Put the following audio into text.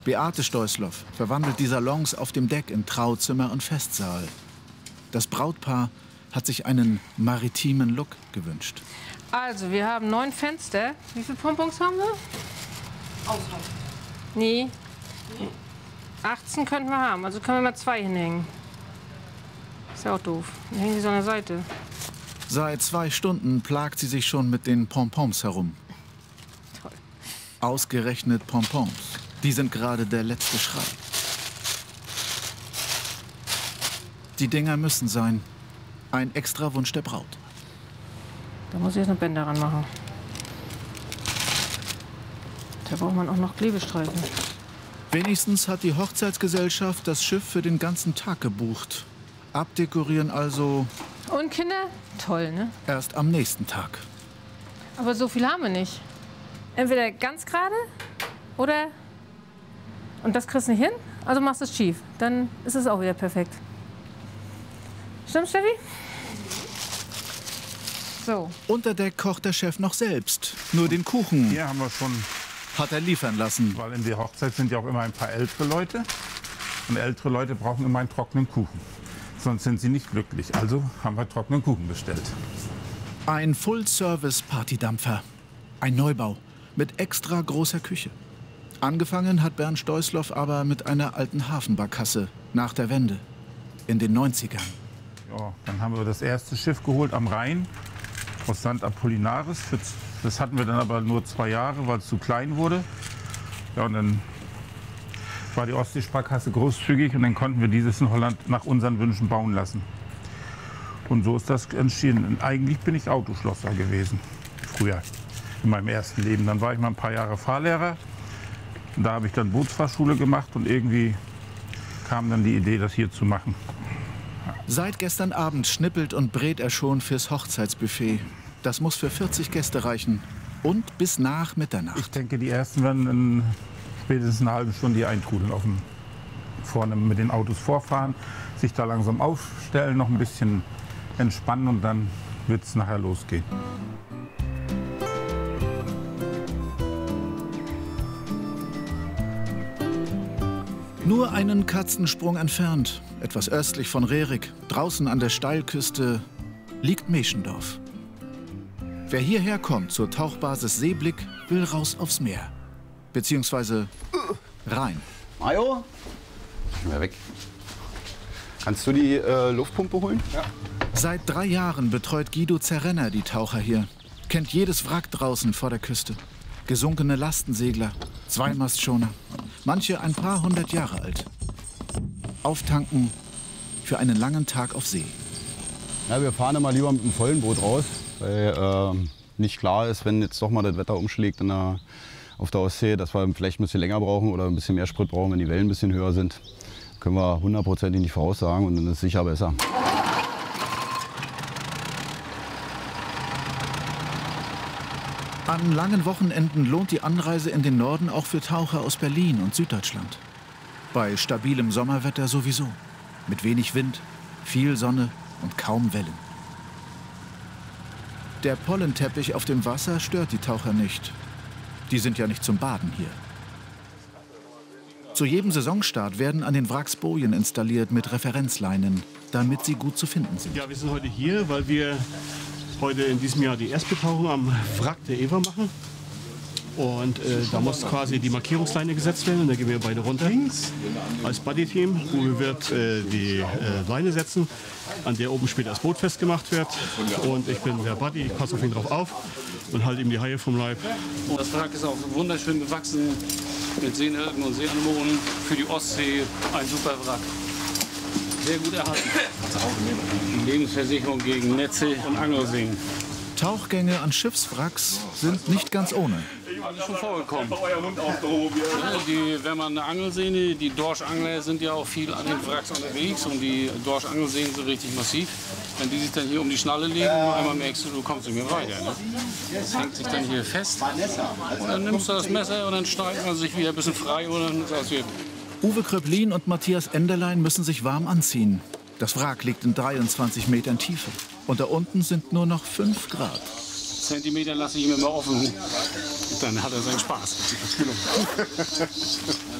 Beate Stoisloff verwandelt die Salons auf dem Deck in Trauzimmer und Festsaal. Das Brautpaar hat sich einen maritimen Look gewünscht. Also, wir haben 9 Fenster. Wie viele Pompons haben wir? Ausreichend. Nee. 18 könnten wir haben, also können wir mal 2 hinhängen. Ist ja auch doof. Dann hängen die so an der Seite. Seit 2 Stunden plagt sie sich schon mit den Pompons herum. Toll. Ausgerechnet Pompons. Die sind gerade der letzte Schrei. Die Dinger müssen sein. Ein Extrawunsch der Braut. Da muss ich jetzt noch Bänder ranmachen. Da braucht man auch noch Klebestreifen. Wenigstens hat die Hochzeitsgesellschaft das Schiff für den ganzen Tag gebucht. Abdekorieren also Und Kinder? Toll, ne? erst am nächsten Tag. Aber so viel haben wir nicht. Entweder ganz gerade oder... Und das kriegst du nicht hin, also machst du es schief. Dann ist es auch wieder perfekt. Stimmt, Steffi? So. Unter Deck kocht der Chef noch selbst. Nur den Kuchen Hier haben wir schon, hat er liefern lassen. weil in der Hochzeit sind ja auch immer ein paar ältere Leute. Und ältere Leute brauchen immer einen trockenen Kuchen. Sonst sind sie nicht glücklich. Also haben wir trockenen Kuchen bestellt. Ein Full-Service-Partydampfer. Ein Neubau mit extra großer Küche. Angefangen hat Bernd Stoisloff aber mit einer alten Hafenbarkasse nach der Wende in den 90ern. Ja, dann haben wir das erste Schiff geholt am Rhein aus St. Apollinaris. Das hatten wir dann aber nur 2 Jahre, weil es zu klein wurde. Ja, und dann war die Ostseesparkasse großzügig und dann konnten wir dieses in Holland nach unseren Wünschen bauen lassen. Und so ist das entschieden. Und eigentlich bin ich Autoschlosser gewesen, früher, in meinem ersten Leben. Dann war ich mal ein paar Jahre Fahrlehrer. Und da habe ich dann Bootsfahrschule gemacht und irgendwie kam dann die Idee, das hier zu machen. Seit gestern Abend schnippelt und brät er schon fürs Hochzeitsbuffet. Das muss für 40 Gäste reichen. Und bis nach Mitternacht. Ich denke, die ersten werden in spätestens eine halbe Stunde hier eintrudeln. Vorne mit den Autos vorfahren, sich da langsam aufstellen, noch ein bisschen entspannen und dann wird es nachher losgehen. Nur einen Katzensprung entfernt, etwas östlich von Rerik, draußen an der Steilküste, liegt Meschendorf. Wer hierher kommt zur Tauchbasis Seeblick, will raus aufs Meer. Beziehungsweise rein. Majo, mal weg. Kannst du die Luftpumpe holen? Ja. Seit 3 Jahren betreut Guido Zerrenner die Taucher hier. Kennt jedes Wrack draußen vor der Küste. Gesunkene Lastensegler, Zweimastschoner, manche ein paar 100 Jahre alt. Auftanken für einen langen Tag auf See. Ja, wir fahren immer lieber mit einem vollen Boot raus, weil nicht klar ist, wenn jetzt doch mal das Wetter umschlägt auf der Ostsee, dass wir vielleicht ein bisschen länger brauchen oder ein bisschen mehr Sprit brauchen, wenn die Wellen ein bisschen höher sind. Können wir 100% nicht voraussagen und dann ist es sicher besser. An langen Wochenenden lohnt die Anreise in den Norden auch für Taucher aus Berlin und Süddeutschland. Bei stabilem Sommerwetter sowieso. Mit wenig Wind, viel Sonne und kaum Wellen. Der Pollenteppich auf dem Wasser stört die Taucher nicht. Die sind ja nicht zum Baden hier. Zu jedem Saisonstart werden an den Wracks Bojen installiert mit Referenzleinen, damit sie gut zu finden sind. Ja, wir sind heute hier, weil wir heute in diesem Jahr die Erstbetauchung am Wrack der Eva machen. Und da muss quasi die Markierungsleine gesetzt werden und da gehen wir beide runter als Buddy-Team. Uwe wird die Leine setzen, an der oben später das Boot festgemacht wird. Und ich bin der Buddy, ich passe auf ihn drauf auf und halte ihm die Haie vom Leib. Das Wrack ist auch wunderschön gewachsen mit Seenalgen und Seeanemonen. Für die Ostsee ein super Wrack. Sehr gut erhalten. Lebensversicherung gegen Netze und Angelseen. Tauchgänge an Schiffswracks sind nicht ganz ohne. Das ist schon vorgekommen. Wenn man eine Angelsehne, die Dorschangler sind ja auch viel an den Wracks unterwegs und die Dorschangelsehnen sind richtig massiv. Wenn die sich dann hier um die Schnalle legen, und einmal merkst du kommst nicht mehr weiter. Ne? Das hängt sich dann hier fest und dann nimmst du das Messer und dann schneidet man sich wieder ein bisschen frei und dann ist alles wieder. Uwe Kröblin und Matthias Enderlein müssen sich warm anziehen. Das Wrack liegt in 23 Metern Tiefe. Und da unten sind nur noch 5 Grad. Zentimeter lasse ich ihm immer offen. Dann hat er seinen Spaß.